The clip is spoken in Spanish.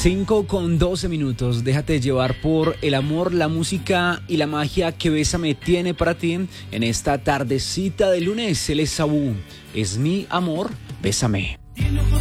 5:12. Déjate llevar por el amor, la música y la magia que Bésame tiene para ti en esta tardecita de lunes. Él es Saúl. Es mi amor, bésame.